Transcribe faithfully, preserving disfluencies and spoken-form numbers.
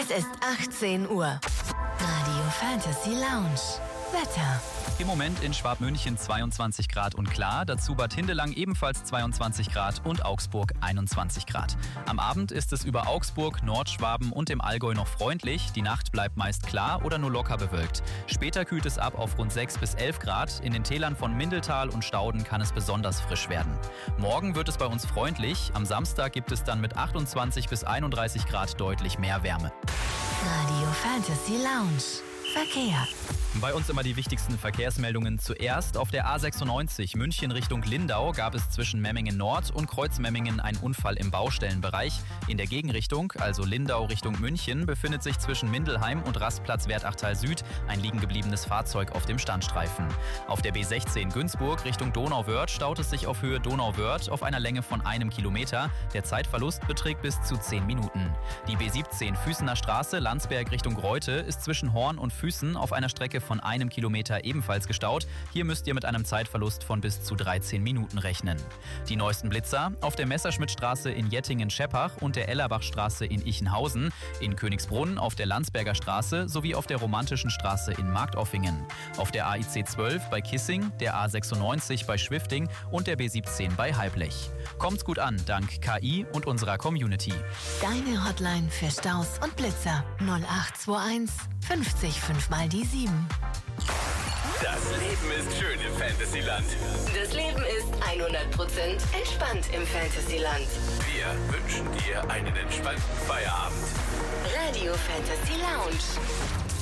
Es ist achtzehn Uhr. Radio Fantasy Lounge. Wetter. Im Moment in Schwabmünchen zweiundzwanzig Grad und klar, dazu Bad Hindelang ebenfalls zweiundzwanzig Grad und Augsburg einundzwanzig Grad. Am Abend ist es über Augsburg, Nordschwaben und im Allgäu noch freundlich, die Nacht bleibt meist klar oder nur locker bewölkt. Später kühlt es ab auf rund sechs bis elf Grad, in den Tälern von Mindeltal und Stauden kann es besonders frisch werden. Morgen wird es bei uns freundlich, am Samstag gibt es dann mit achtundzwanzig bis einunddreißig Grad deutlich mehr Wärme. Radio Fantasy Lounge. Verkehr. Bei uns immer die wichtigsten Verkehrsmeldungen zuerst. Auf der A sechsundneunzig München Richtung Lindau gab es zwischen Memmingen Nord und Kreuzmemmingen einen Unfall im Baustellenbereich. In der Gegenrichtung, also Lindau Richtung München, befindet sich zwischen Mindelheim und Rastplatz Wertachtal Süd ein liegengebliebenes Fahrzeug auf dem Standstreifen. Auf der B sechzehn Günzburg Richtung Donauwörth staut es sich auf Höhe Donauwörth auf einer Länge von einem Kilometer. Der Zeitverlust beträgt bis zu zehn Minuten. Die B siebzehn Füßener Straße Landsberg Richtung Reute ist zwischen Horn und Füßen auf einer Strecke von einem Kilometer ebenfalls gestaut. Hier müsst ihr mit einem Zeitverlust von bis zu dreizehn Minuten rechnen. Die neuesten Blitzer auf der Messerschmittstraße in Jettingen-Scheppach und der Ellerbachstraße in Ichenhausen, in Königsbrunn auf der Landsberger Straße sowie auf der Romantischen Straße in Marktoffingen. Auf der A I C zwölf bei Kissing, der A sechsundneunzig bei Schwifting und der B siebzehn bei Halblech. Kommt's gut an, dank K I und unserer Community. Deine Hotline für Staus und Blitzer null acht zwei eins fünfzig fünf mal die sieben. Das Leben ist schön im Fantasyland. Das Leben ist hundert Prozent entspannt im Fantasyland. Wir wünschen dir einen entspannten Feierabend. Radio Fantasy Lounge.